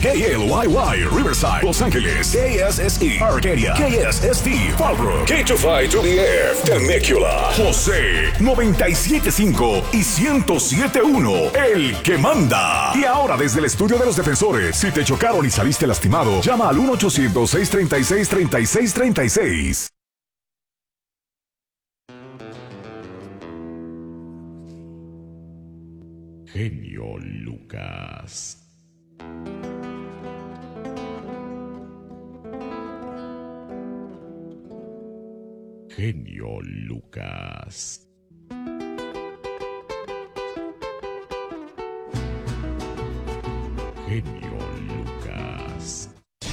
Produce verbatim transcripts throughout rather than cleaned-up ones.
K L Y Y, Riverside, Los Ángeles, K S S E, Arcadia, K S S V, Fallbrook, K two five to the F, Temecula, José, noventa y siete punto cinco y ciento siete punto uno, el que manda. Y ahora desde el estudio de los defensores, si te chocaron y saliste lastimado, llama al uno ochocientos, seiscientos treinta y seis, treinta y seis treinta y seis. Genio Lucas. Genio Lucas. Genio Lucas.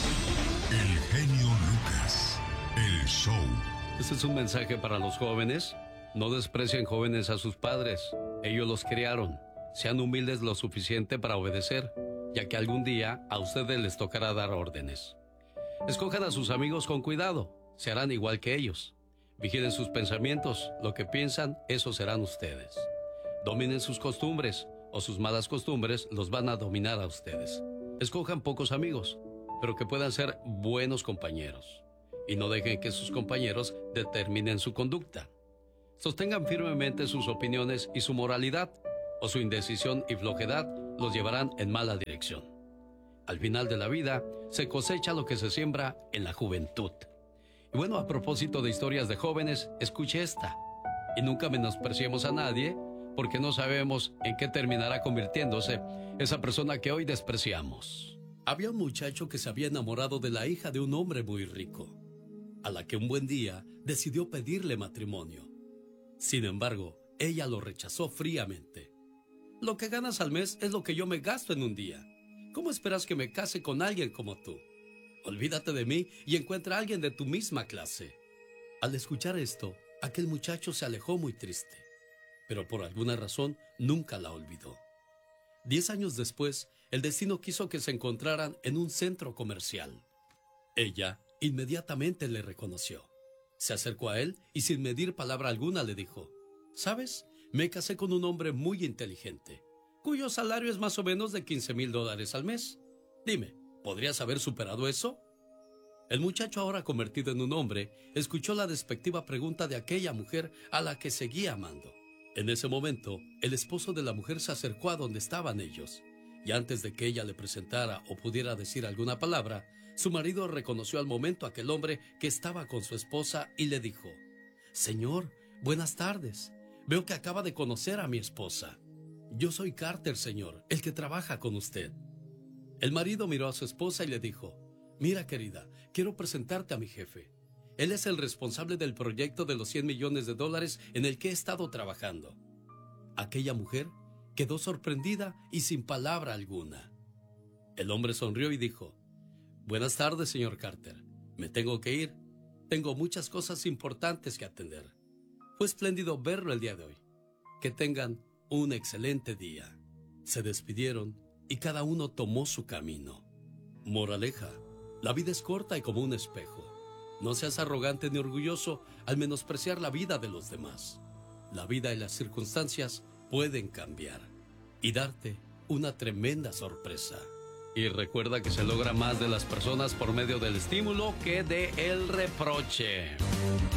El genio Lucas. El show. Este es un mensaje para los jóvenes. No desprecien, jóvenes, a sus padres. Ellos los criaron. Sean humildes lo suficiente para obedecer, ya que algún día a ustedes les tocará dar órdenes. Escojan a sus amigos con cuidado. Se harán igual que ellos. Vigilen sus pensamientos. Lo que piensan, eso serán ustedes. Dominen sus costumbres, o sus malas costumbres los van a dominar a ustedes. Escojan pocos amigos, pero que puedan ser buenos compañeros. Y no dejen que sus compañeros determinen su conducta. Sostengan firmemente sus opiniones y su moralidad, o su indecisión y flojedad los llevarán en mala dirección. Al final de la vida, se cosecha lo que se siembra en la juventud. Y bueno, a propósito de historias de jóvenes, escuche esta. Y nunca menospreciemos a nadie, porque no sabemos en qué terminará convirtiéndose esa persona que hoy despreciamos. Había un muchacho que se había enamorado de la hija de un hombre muy rico, a la que un buen día decidió pedirle matrimonio. Sin embargo, ella lo rechazó fríamente. Lo que ganas al mes es lo que yo me gasto en un día. ¿Cómo esperas que me case con alguien como tú? Olvídate de mí y encuentra a alguien de tu misma clase. Al escuchar esto, aquel muchacho se alejó muy triste, pero por alguna razón nunca la olvidó. Diez años después, el destino quiso que se encontraran en un centro comercial. Ella inmediatamente le reconoció. Se acercó a él y sin medir palabra alguna le dijo: ¿sabes? Me casé con un hombre muy inteligente, cuyo salario es más o menos de quince mil dólares al mes. Dime, ¿podrías haber superado eso? El muchacho, ahora convertido en un hombre, escuchó la despectiva pregunta de aquella mujer a la que seguía amando. En ese momento, el esposo de la mujer se acercó a donde estaban ellos, y antes de que ella le presentara o pudiera decir alguna palabra, su marido reconoció al momento a aquel hombre que estaba con su esposa y le dijo: «Señor, buenas tardes. Veo que acaba de conocer a mi esposa. Yo soy Carter, señor, el que trabaja con usted». El marido miró a su esposa y le dijo: «Mira, querida, quiero presentarte a mi jefe. Él es el responsable del proyecto de los cien millones de dólares en el que he estado trabajando». Aquella mujer quedó sorprendida y sin palabra alguna. El hombre sonrió y dijo: «Buenas tardes, señor Carter. Me tengo que ir. Tengo muchas cosas importantes que atender. Fue espléndido verlo el día de hoy. Que tengan un excelente día». Se despidieron y cada uno tomó su camino. Moraleja: la vida es corta y como un espejo. No seas arrogante ni orgulloso al menospreciar la vida de los demás. La vida y las circunstancias pueden cambiar y darte una tremenda sorpresa. Y recuerda que se logra más de las personas por medio del estímulo que de el reproche.